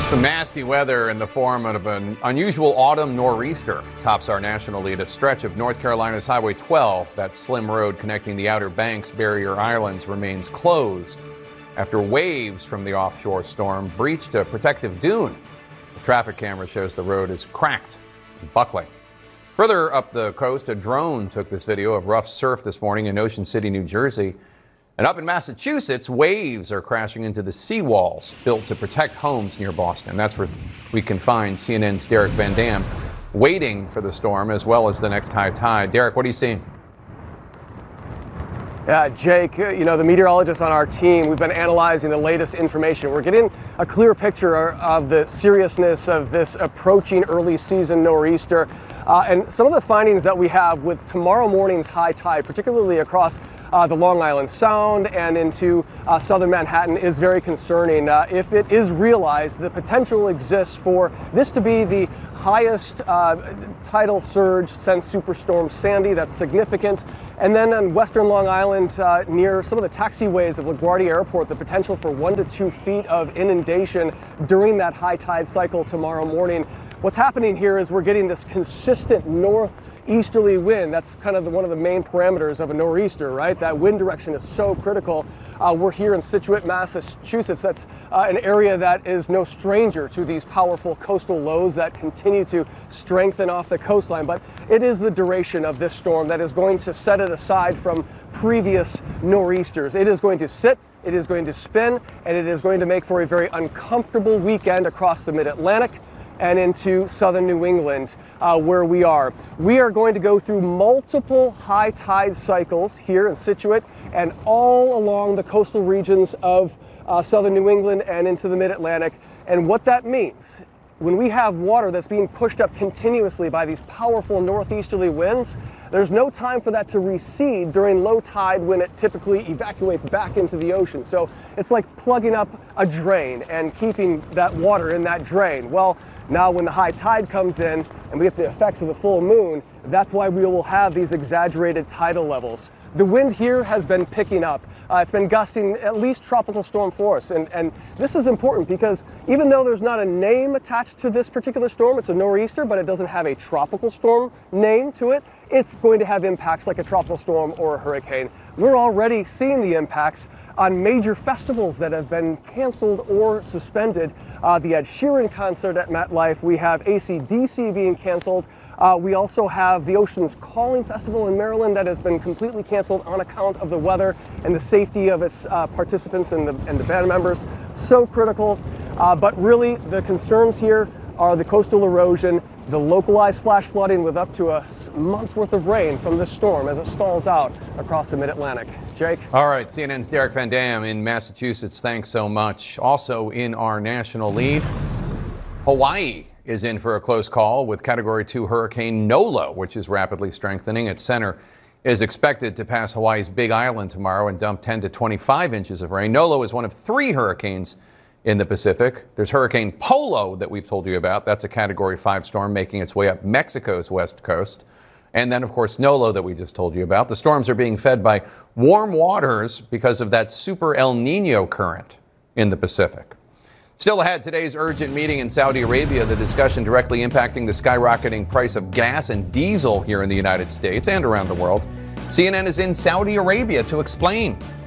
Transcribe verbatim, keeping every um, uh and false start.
Some nasty weather in the form of an unusual autumn nor'easter tops our national lead. A stretch of North Carolina's Highway twelve, that slim road connecting the Outer Banks barrier islands, remains closed after waves from the offshore storm breached a protective dune. The traffic camera shows the road is cracked and buckling. Further up the coast, a drone took this video of rough surf this morning in Ocean City, New Jersey. And up in Massachusetts, waves are crashing into the seawalls built to protect homes near Boston. That's where we can find C N N's Derek Van Dam waiting for the storm as well as the next high tide. Derek, what are you seeing? Yeah, Jake, you know, the meteorologists on our team, we've been analyzing the latest information. We're getting a clear picture of the seriousness of this approaching early season nor'easter. Uh, and some of the findings that we have with tomorrow morning's high tide, particularly across uh, the Long Island Sound and into uh, southern Manhattan, is very concerning. Uh, if it is realized, the potential exists for this to be the highest uh, tidal surge since Superstorm Sandy. That's significant. And then on western Long Island, uh, near some of the taxiways of LaGuardia Airport, the potential for one to two feet of inundation during that high tide cycle tomorrow morning. What's happening here is we're getting this consistent northeasterly wind. That's kind of the, one of the main parameters of a nor'easter, right? That wind direction is so critical. Uh, we're here in Scituate, Massachusetts. That's uh, an area that is no stranger to these powerful coastal lows that continue to strengthen off the coastline. But it is the duration of this storm that is going to set it aside from previous nor'easters. It is going to sit, it is going to spin, and it is going to make for a very uncomfortable weekend across the mid-Atlantic and into southern New England, uh, where we are. We are going to go through multiple high tide cycles here in Scituate and all along the coastal regions of uh, southern New England and into the mid-Atlantic. And what that means, when we have water that's being pushed up continuously by these powerful northeasterly winds, there's no time for that to recede during low tide when it typically evacuates back into the ocean. So it's like plugging up a drain and keeping that water in that drain. Well, now when the high tide comes in and we get the effects of the full moon, that's why we will have these exaggerated tidal levels. The wind here has been picking up. Uh, it's been gusting at least tropical storm force. And, and this is important because even though there's not a name attached to this particular storm, it's a nor'easter, but it doesn't have a tropical storm name to it, it's going to have impacts like a tropical storm or a hurricane. We're already seeing the impacts on major festivals that have been canceled or suspended. Uh, the Ed Sheeran concert at MetLife, we have A C D C being canceled. Uh, we also have the Oceans Calling Festival in Maryland that has been completely canceled on account of the weather and the safety of its uh, participants and the, and the band members. So critical, uh, but really the concerns here are the coastal erosion, the localized flash flooding with up to a month's worth of rain from this storm as it stalls out across the mid-Atlantic. Jake? All right, C N N's Derek Van Dam in Massachusetts, thanks so much. Also in our national lead, Hawaii is in for a close call with Category two Hurricane Nolo, which is rapidly strengthening. Its center is expected to pass Hawaii's Big Island tomorrow and dump ten to twenty-five inches of rain. Nolo is one of three hurricanes in the Pacific. There's Hurricane Polo that we've told you about. That's a Category five storm making its way up Mexico's west coast. And then, of course, Nolo that we just told you about. The storms are being fed by warm waters because of that super El Nino current in the Pacific. Still ahead, today's urgent meeting in Saudi Arabia, the discussion directly impacting the skyrocketing price of gas and diesel here in the United States and around the world. C N N is in Saudi Arabia to explain.